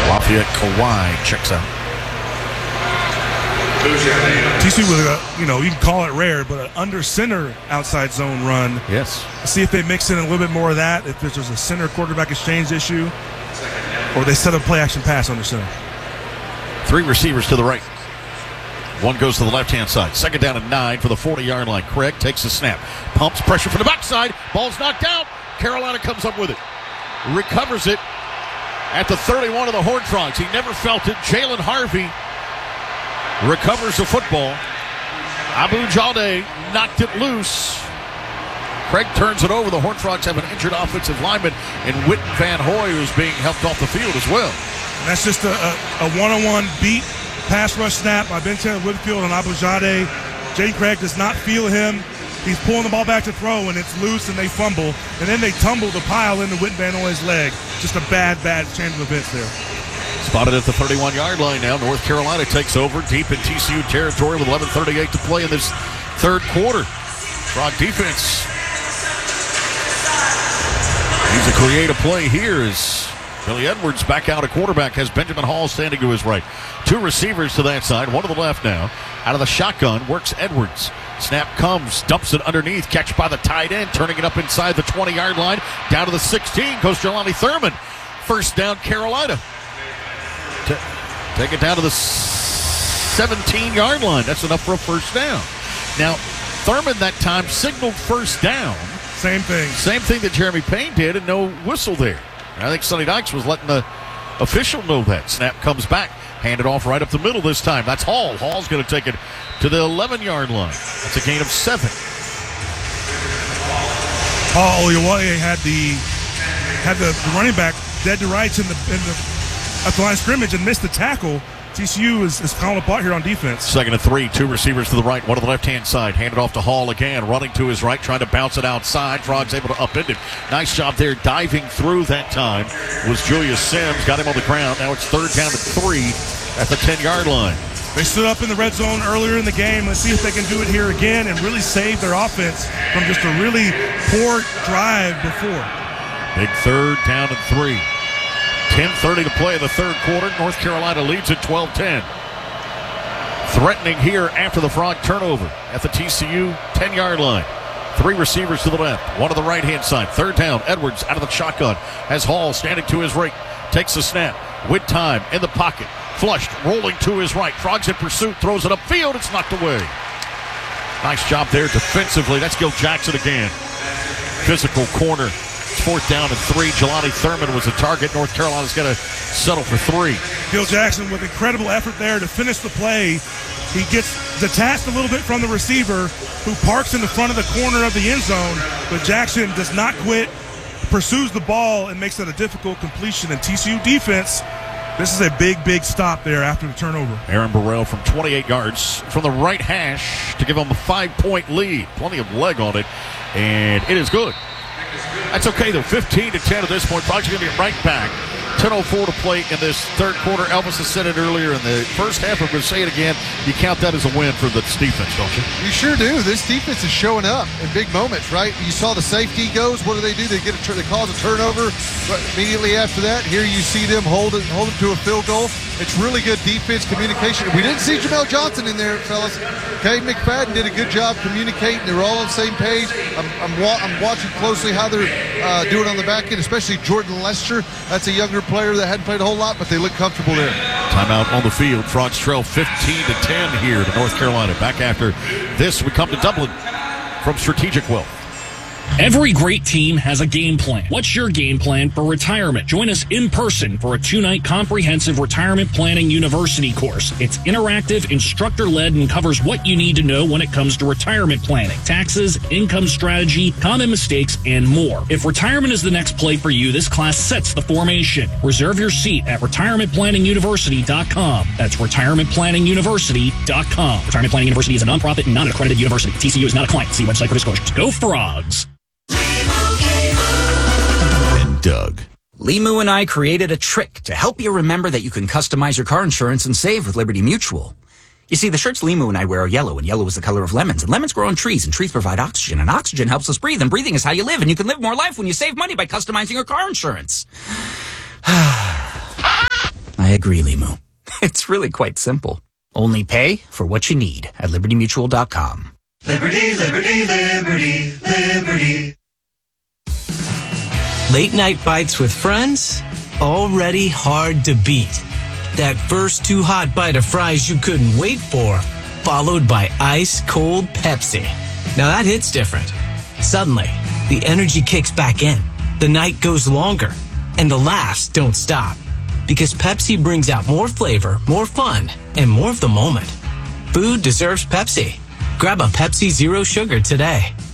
Lafayette Kawhi checks out. TCU with you can call it rare, but an under center outside zone run. Yes. See if they mix in a little bit more of that. If there's a center quarterback exchange issue, or they set a play action pass under center. 3 receivers to the right. 1 goes to the left-hand side. 2nd down and 9 for the 40-yard line. Craig takes the snap. Pumps pressure from the backside. Ball's knocked out. Carolina comes up with it. Recovers it at the 31 of the Horned Frogs. He never felt it. Jalen Harvey recovers the football. Abu Jade knocked it loose. Craig turns it over. The Horned Frogs have an injured offensive lineman in Witten Van Hoy, who's being helped off the field as well. And that's just a one-on-one beat pass rush snap by Benton Whitfield and Abu Jade. Jay Craig does not feel him. He's pulling the ball back to throw, and it's loose, and they fumble. And then they tumble the pile into Witten Van Hoy's leg. Just a bad change of events there. Spotted at the 31-yard line now. North Carolina takes over deep in TCU territory with 11:38 to play in this third quarter. Frog defense needs a creative play here as Billy Edwards back out at quarterback, has Benjamin Hall standing to his right. 2 receivers to that side, 1 to the left now. Out of the shotgun, works Edwards. Snap comes, dumps it underneath, catch by the tight end, turning it up inside the 20-yard line, down to the 16, goes Jelani Thurman. First down, Carolina. Take it down to the 17-yard line. That's enough for a first down. Now, Thurman that time signaled first down. Same thing that Jeremy Payne did, and no whistle there. And I think Sonny Dykes was letting the official know that. Snap comes back, handed off right up the middle this time. That's Hall. Hall's going to take it to the 11-yard line. That's a gain of 7. Paul Oyewale had the running back dead to rights at the line of scrimmage and missed the tackle. TCU is falling apart here on defense. 2nd and 3, 2 receivers to the right, 1 to the left-hand side. Handed off to Hall again, running to his right, trying to bounce it outside. Frogs able to upend it. Nice job there, diving through that time was Julius Sims. Got him on the ground. Now it's 3rd down and 3 at the 10-yard line. They stood up in the red zone earlier in the game. Let's see if they can do it here again and really save their offense from just a really poor drive before. Big 3rd down and 3. 10:30 to play in the third quarter. North Carolina leads at 12-10. Threatening here after the Frog turnover at the TCU 10-yard line. 3 receivers to the left, 1 to the right-hand side. 3rd down, Edwards out of the shotgun. Has Hall standing to his right. Takes the snap. With time in the pocket. Flushed, rolling to his right. Frogs in pursuit, throws it upfield. It's knocked away. Nice job there defensively. That's Gil Jackson again. Physical corner. 4th down and 3. Jelani Thurman was the target. North Carolina's going to settle for 3. Gil Jackson with incredible effort there to finish the play. He gets detached a little bit from the receiver who parks in the front of the corner of the end zone, but Jackson does not quit, pursues the ball, and makes it a difficult completion. And TCU defense, this is a big stop there after the turnover. Aaron Burrell from 28 yards from the right hash to give them a 5-point lead. Plenty of leg on it, and it is good. That's okay, though. 15-10 at this point. Frogs are going to be right back. 10:04 to play in this third quarter. Elvis has said it earlier in the first half. I'm going to say it again. You count that as a win for this defense, don't you? You sure do. This defense is showing up in big moments, right? You saw the safety goes. What do? They cause a turnover. But immediately after that, here you see them hold it to a field goal. It's really good defense communication. We didn't see Jamel Johnson in there, fellas. Okay, McFadden did a good job communicating. They were all on the same page. I'm watching closely how they're doing on the back end, especially Jordan Lester. That's a younger player that hadn't played a whole lot, but they look comfortable there. Timeout on the field. Frogs trail 15-10 here to North Carolina. Back after this, we come to Dublin from Strategic Wealth. Every great team has a game plan. What's your game plan for retirement? Join us in person for a 2-night comprehensive retirement planning university course. It's interactive, instructor-led, and covers what you need to know when it comes to retirement planning, taxes, income strategy, common mistakes, and more. If retirement is the next play for you, this class sets the formation. Reserve your seat at retirementplanninguniversity.com. That's retirementplanninguniversity.com. Retirement Planning University is a nonprofit and non-accredited university. TCU is not a client. See website for disclosures. Go Frogs! And Doug. Limu and I created a trick to help you remember that you can customize your car insurance and save with Liberty Mutual. You see, the shirts Limu and I wear are yellow, and yellow is the color of lemons. And lemons grow on trees, and trees provide oxygen, and oxygen helps us breathe, and breathing is how you live, and you can live more life when you save money by customizing your car insurance. I I agree, Limu. It's really quite simple. Only pay for what you need at LibertyMutual.com. Liberty, liberty, liberty, liberty. Late night bites with friends? Already hard to beat. That first too hot bite of fries you couldn't wait for, followed by ice cold Pepsi. Now that hits different. Suddenly, the energy kicks back in. The night goes longer, and the laughs don't stop. Because Pepsi brings out more flavor, more fun, and more of the moment. Food deserves Pepsi. Grab a Pepsi Zero Sugar today.